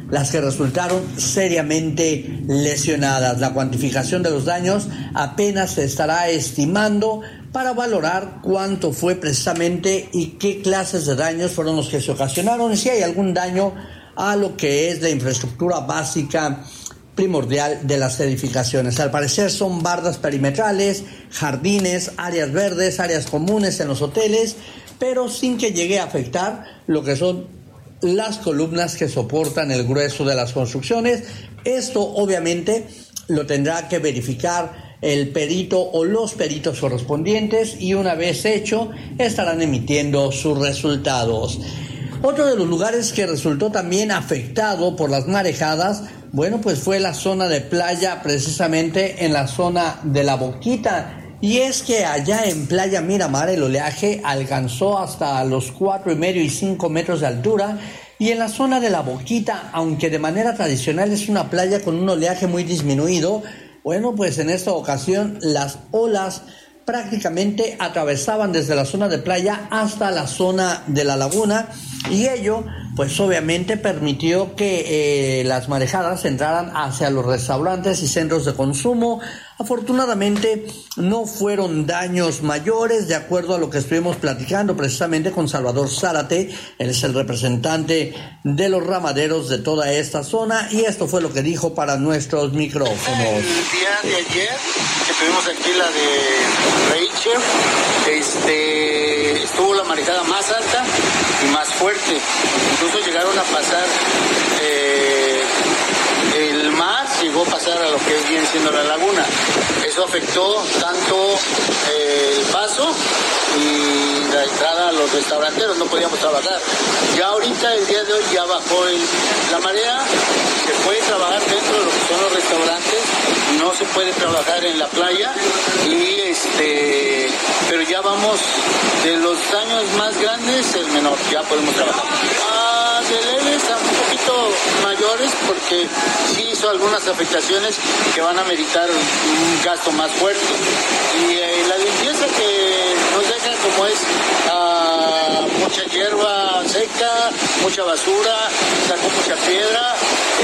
las que resultaron seriamente lesionadas. La cuantificación de los daños apenas se estará estimando para valorar cuánto fue precisamente y qué clases de daños fueron los que se ocasionaron y si hay algún daño a lo que es la infraestructura básica primordial de las edificaciones. Al parecer son bardas perimetrales, jardines, áreas verdes, áreas comunes en los hoteles, pero sin que llegue a afectar lo que son las columnas que soportan el grueso de las construcciones. Esto obviamente lo tendrá que verificar el perito o los peritos correspondientes y una vez hecho estarán emitiendo sus resultados. Otro de los lugares que resultó también afectado por las marejadas, bueno, pues fue la zona de playa, precisamente en la zona de La Boquita. Y es que allá en Playa Miramar el oleaje alcanzó hasta los 4,5 y 5 metros de altura. Y en la zona de La Boquita, aunque de manera tradicional es una playa con un oleaje muy disminuido, bueno, pues en esta ocasión las olas prácticamente atravesaban desde la zona de playa hasta la zona de la laguna y ello pues obviamente permitió que las marejadas entraran hacia los restaurantes y centros de consumo. Afortunadamente no fueron daños mayores, de acuerdo a lo que estuvimos platicando precisamente con Salvador Zárate. Él es el representante de los ramaderos de toda esta zona y esto fue lo que dijo para nuestros micrófonos. El día de ayer que tuvimos aquí la de Rachel, estuvo la marejada más alta y más fuerte. Incluso llegaron a pasar el mar, llegó a pasar a lo que viene siendo la laguna. Eso afectó tanto el paso y la entrada a los restauranteros, no podíamos trabajar. Ya ahorita, el día de hoy, ya bajó la marea, se puede trabajar dentro de lo que son los restaurantes, no se puede trabajar en la playa, pero ya vamos de los daños más grandes, el menor, ya podemos trabajar. De leves a un poquito mayores porque sí hizo algunas afectaciones que van a meritar un gasto más fuerte y la limpieza que nos deja como es mucha hierba seca, mucha basura, sacó mucha piedra,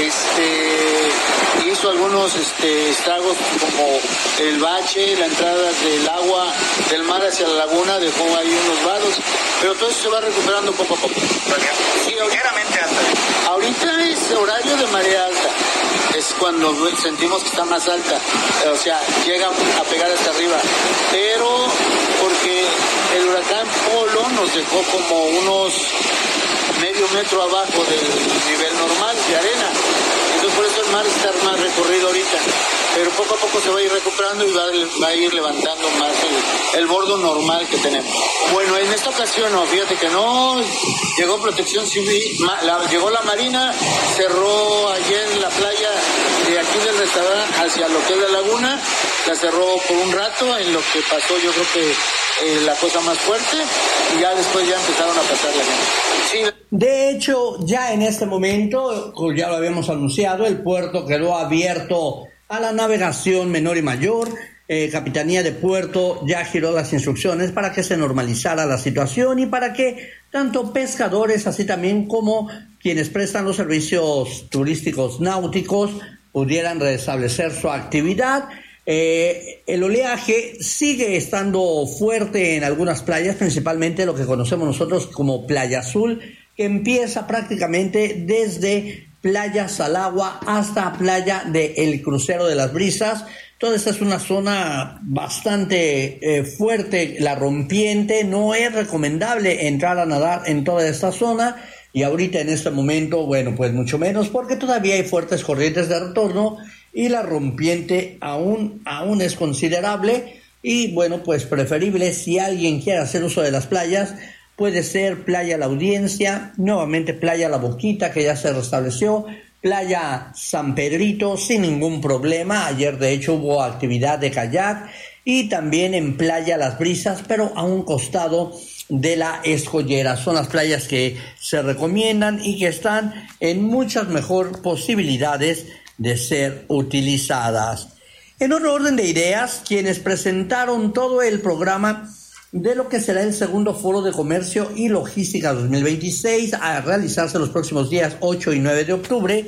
hizo algunos estragos como el bache, la entrada del agua del mar hacia la laguna, dejó ahí unos vados, pero todo eso se va recuperando poco a poco. Sí, ligeramente alta. Ahorita es horario de marea alta, es cuando sentimos que está más alta, o sea, llega a pegar hasta arriba, pero porque el huracán Polo nos dejó como unos medio metro abajo del nivel normal de arena, entonces por eso el mar está más recorrido ahorita, pero poco a poco se va a ir recuperando y va a ir levantando más el bordo normal que tenemos. Bueno, en esta ocasión no, fíjate que no, llegó Protección Civil, llegó la Marina, cerró ayer la playa de aquí del restaurante hacia lo que es la laguna, la cerró por un rato, en lo que pasó yo creo que la cosa más fuerte, y ya después ya empezaron a pasar la gente. Sí. De hecho, ya en este momento, ya lo habíamos anunciado, el puerto quedó abierto a la navegación menor y mayor. Capitanía de Puerto ya giró las instrucciones para que se normalizara la situación y para que tanto pescadores, así también como quienes prestan los servicios turísticos náuticos, pudieran restablecer su actividad. El oleaje sigue estando fuerte en algunas playas, principalmente lo que conocemos nosotros como Playa Azul, que empieza prácticamente desde Playa Salagua hasta Playa de El Crucero de las Brisas. Toda esta es una zona bastante fuerte, la rompiente, no es recomendable entrar a nadar en toda esta zona y ahorita en este momento, bueno, pues mucho menos porque todavía hay fuertes corrientes de retorno y la rompiente aún es considerable y bueno, pues preferible si alguien quiere hacer uso de las playas, puede ser Playa La Audiencia, nuevamente Playa La Boquita que ya se restableció, Playa San Pedrito sin ningún problema, ayer de hecho hubo actividad de kayak y también en Playa Las Brisas, pero a un costado de la Escollera. Son las playas que se recomiendan y que están en muchas mejor posibilidades de ser utilizadas. En otro orden de ideas, quienes presentaron todo el programa de lo que será el segundo Foro de Comercio y Logística 2026 a realizarse los próximos días 8 y 9 de octubre,